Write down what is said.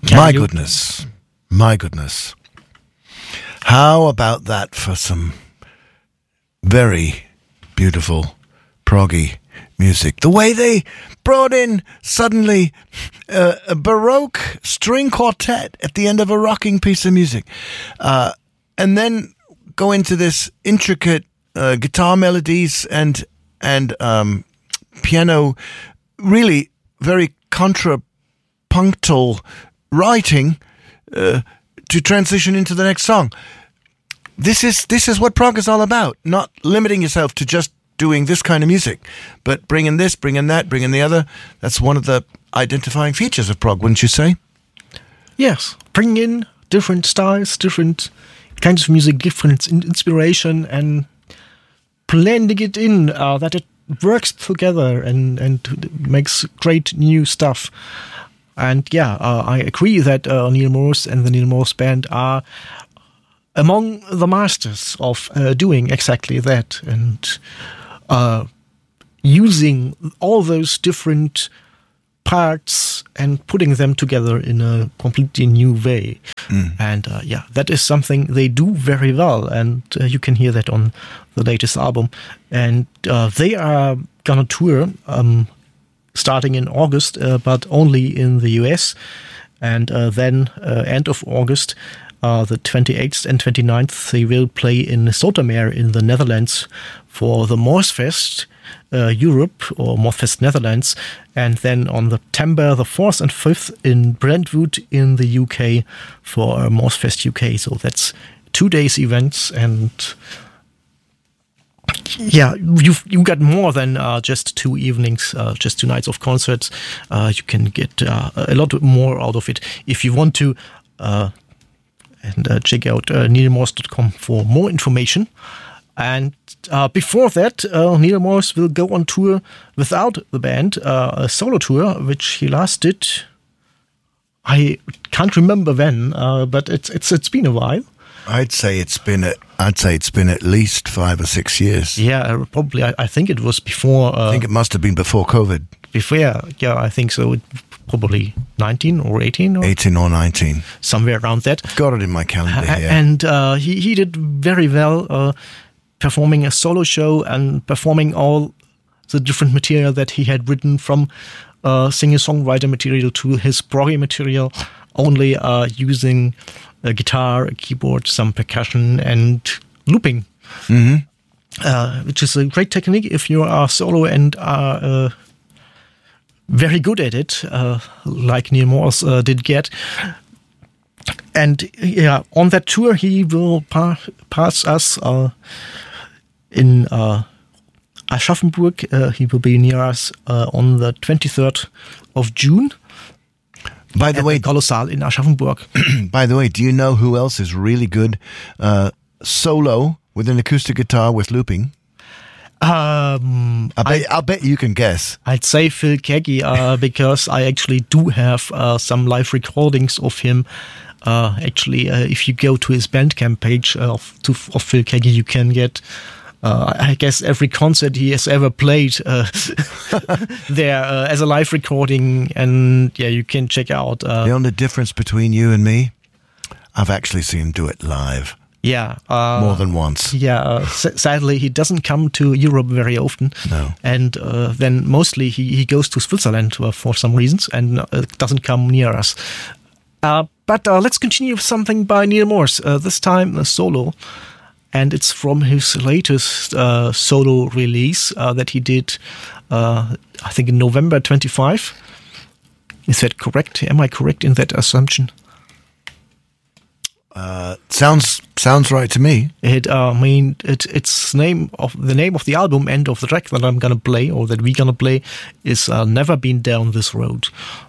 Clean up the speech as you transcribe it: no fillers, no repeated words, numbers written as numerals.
My goodness. How about that for some very beautiful proggy music? The way they brought in suddenly a Baroque string quartet at the end of a rocking piece of music. And then go into this intricate guitar melodies and piano, really very contrapunctal writing to transition into the next song. This is what prog is all about. Not limiting yourself to just doing this kind of music, but bringing this, bringing that, bringing the other. That's one of the identifying features of prog, wouldn't you say? Yes, bring in different styles, different kinds of music, different inspiration, and blending it in that it works together and makes great new stuff. And I agree that Neal Morse and the Neal Morse Band are among the masters of doing exactly that, and using all those different parts and putting them together in a completely new way. And that is something they do very well, and you can hear that on the latest album. And they are gonna tour starting in August, but only in the US, and then end of August, the 28th and 29th, they will play in Zoetermeer in the Netherlands for the Morsfest Europe, or Morsfest Netherlands, and then on September the 4th and 5th in Brentwood in the UK for Morsfest UK. So that's 2 days events, and you got more than just 2 evenings, just 2 nights of concerts. You can get a lot more out of it if you want to. And check out nealmorse.com for more information. And before that, Neal Morse will go on tour without the band, a solo tour, which he last did. I can't remember when, but it's been a while. I'd say it's been at least 5 or 6 years. Yeah, probably. I think it was before. I think it must have been before COVID. Before, I think so. Probably 19 or 18? Or 18 or 19. Somewhere around that. Got it in my calendar here. And he did very well performing a solo show and performing all the different material that he had written, from singer-songwriter material to his proggy material, only using a guitar, a keyboard, some percussion, and looping. Mm-hmm. Which is a great technique if you are solo and are very good at it, like Neal Morse did get. And on that tour he will pass us in Aschaffenburg. He will be near us on the 23rd of June. By the way, Kolossal in Aschaffenburg. By the way, do you know who else is really good solo with an acoustic guitar with looping? I'll bet you can guess. I'd say Phil Keaggy, because I actually do have some live recordings of him. If you go to his Bandcamp page of Phil Keaggy, you can get, I guess, every concert he has ever played there as a live recording, and you can check out. The only difference between you and me, I've actually seen him do it live. More than once. Sadly, he doesn't come to Europe very often. No. And then mostly he goes to Switzerland for some reasons, and doesn't come near us. But let's continue with something by Neal Morse, this time a solo. And it's from his latest solo release that he did, I think in November 25. Is that correct? Am I correct in that assumption? Sounds right to me. It's the name of the album and of the track that I'm gonna play, or that we're gonna play, is "Never Been Down This Road."